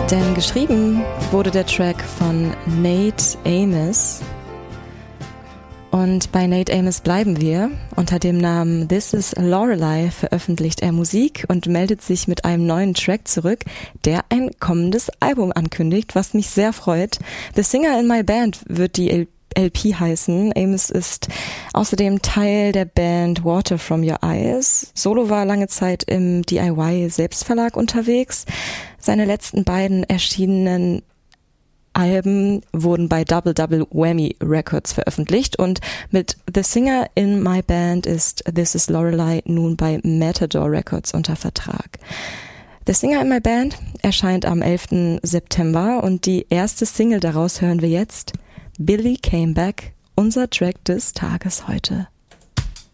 Denn geschrieben wurde der Track von Nate Amos. Und bei Nate Amos bleiben wir. Unter dem Namen This Is Lorelei veröffentlicht er Musik und meldet sich mit einem neuen Track zurück, der ein kommendes Album ankündigt, was mich sehr freut. The Singer in My Band wird die LP heißen. Amos ist außerdem Teil der Band Water From Your Eyes. Solo war lange Zeit im DIY-Selbstverlag unterwegs. Seine letzten beiden erschienenen Alben wurden bei Double Double Whammy Records veröffentlicht und mit The Singer in My Band ist This Is Lorelei nun bei Matador Records unter Vertrag. The Singer in My Band erscheint am 11. September und die erste Single daraus hören wir jetzt. Billy Came Back, unser Track des Tages heute.